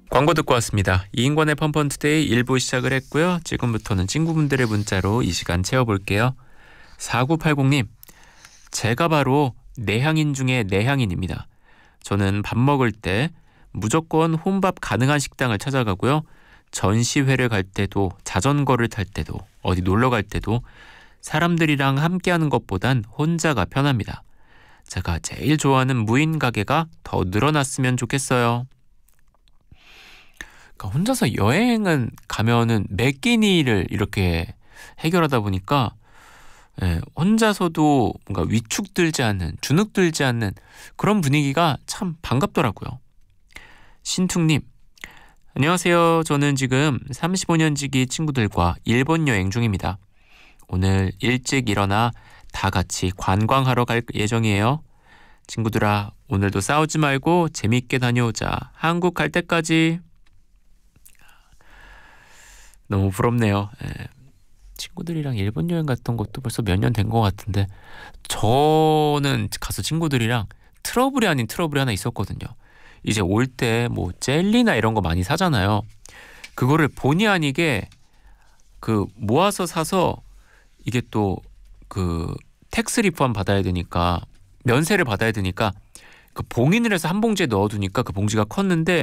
광고 듣고 왔습니다. 이인권의 펀펀투데이 1부 시작을 했고요. 지금부터는 친구분들의 문자로 이 시간 채워볼게요. 4980님, 제가 바로 내향인 중에 내향인입니다. 저는 밥 먹을 때 무조건 혼밥 가능한 식당을 찾아가고요. 전시회를 갈 때도, 자전거를 탈 때도, 어디 놀러 갈 때도 사람들이랑 함께하는 것보단 혼자가 편합니다. 제가 제일 좋아하는 무인 가게가 더 늘어났으면 좋겠어요. 그러니까 혼자서 여행은 가면은 매 끼니를 이렇게 해결하다 보니까 혼자서도 뭔가 위축들지 않는, 주눅들지 않는 그런 분위기가 참 반갑더라고요. 신퉁님, 안녕하세요. 저는 지금 35년지기 친구들과 일본 여행 중입니다. 오늘 일찍 일어나 다 같이 관광하러 갈 예정이에요. 친구들아, 오늘도 싸우지 말고 재밌게 다녀오자. 한국 갈 때까지. 너무 부럽네요. 친구들이랑 일본 여행 갔던 것도 벌써 몇 년 된 것 같은데, 저는 가서 친구들이랑 트러블이 아닌 트러블이 하나 있었거든요. 이제 올 때 뭐 젤리나 이런 거 많이 사잖아요. 그거를 본의 아니게 그 모아서 사서 이게 또 그 텍스 리펀 받아야 되니까, 면세를 받아야 되니까 그 봉인을 해서 한 봉지에 넣어두니까 그 봉지가 컸는데